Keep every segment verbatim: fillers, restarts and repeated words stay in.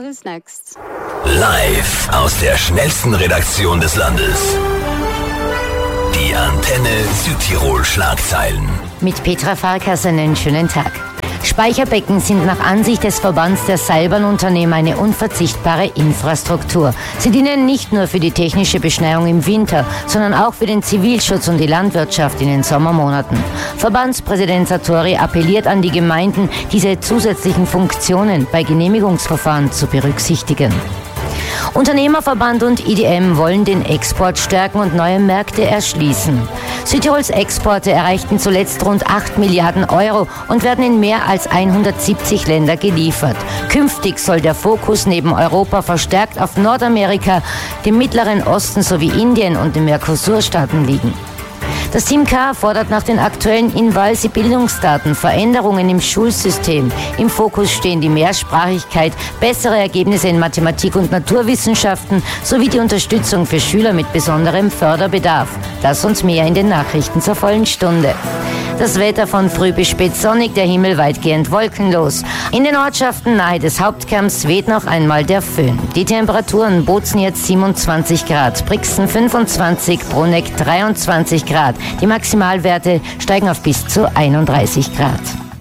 who's next? Live aus der schnellsten Redaktion des Landes. Die Antenne Südtirol Schlagzeilen. Mit Petra Farkas einen schönen Tag. Speicherbecken sind nach Ansicht des Verbands der Seilbahnunternehmen eine unverzichtbare Infrastruktur. Sie dienen nicht nur für die technische Beschneiung im Winter, sondern auch für den Zivilschutz und die Landwirtschaft in den Sommermonaten. Verbandspräsident Sartori appelliert an die Gemeinden, diese zusätzlichen Funktionen bei Genehmigungsverfahren zu berücksichtigen. Unternehmerverband und I D M wollen den Export stärken und neue Märkte erschließen. Südtirols Exporte erreichten zuletzt rund acht Milliarden Euro und werden in mehr als hundertsiebzig Länder geliefert. Künftig soll der Fokus neben Europa verstärkt auf Nordamerika, dem Mittleren Osten sowie Indien und den Mercosur-Staaten liegen. Das Team K fordert nach den aktuellen Invalsi-Bildungsdaten Veränderungen im Schulsystem. Im Fokus stehen die Mehrsprachigkeit, bessere Ergebnisse in Mathematik und Naturwissenschaften sowie die Unterstützung für Schüler mit besonderem Förderbedarf. Das und mehr in den Nachrichten zur vollen Stunde. Das Wetter von früh bis spät sonnig, der Himmel weitgehend wolkenlos. In den Ortschaften nahe des Hauptkamps weht noch einmal der Föhn. Die Temperaturen: Bozen jetzt siebenundzwanzig Grad, Brixen fünfundzwanzig, Bruneck dreiundzwanzig Grad. Die Maximalwerte steigen auf bis zu einunddreißig Grad.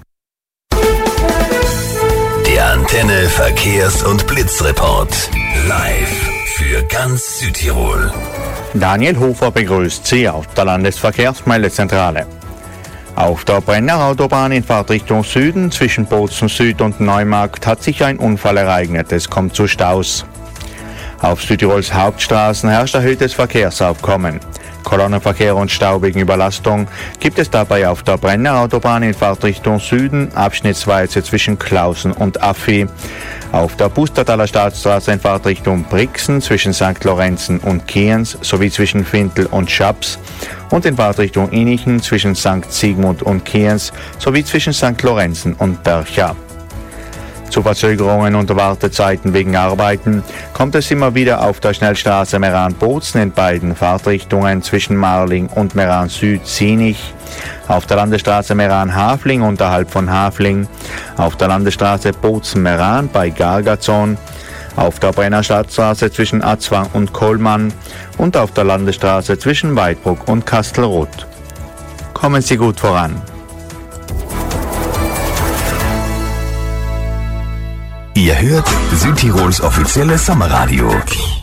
Der Antenne Verkehrs- und Blitzreport. Live für ganz Südtirol. Daniel Hofer begrüßt Sie auf der Landesverkehrsmeldezentrale. Auf der Brenner-Autobahn in Fahrtrichtung Süden zwischen Bozen Süd und Neumarkt hat sich ein Unfall ereignet. Es kommt zu Staus. Auf Südtirols Hauptstraßen herrscht erhöhtes Verkehrsaufkommen. Kolonnenverkehr und Stau wegen Überlastung gibt es dabei auf der Brenner-Autobahn in Fahrtrichtung Süden, abschnittsweise zwischen Klausen und Affi. Auf der Pustertaler Staatsstraße in Fahrtrichtung Brixen zwischen Sankt Lorenzen und Kienz sowie zwischen Fintel und Schaps und in Fahrtrichtung Innichen zwischen Sankt Sigmund und Kienz sowie zwischen Sankt Lorenzen und Bercha. Zu Verzögerungen und Wartezeiten wegen Arbeiten kommt es immer wieder auf der Schnellstraße Meran-Bozen in beiden Fahrtrichtungen zwischen Marling und Meran Süd-Sienig, auf der Landesstraße Meran-Hafling unterhalb von Hafling, auf der Landesstraße Bozen-Meran bei Gargazon, auf der Brenner Stadtstraße zwischen Azwang und Kohlmann und auf der Landesstraße zwischen Weidbruck und Kastelruth. Kommen Sie gut voran. Ihr hört Südtirols offizielles Sommerradio.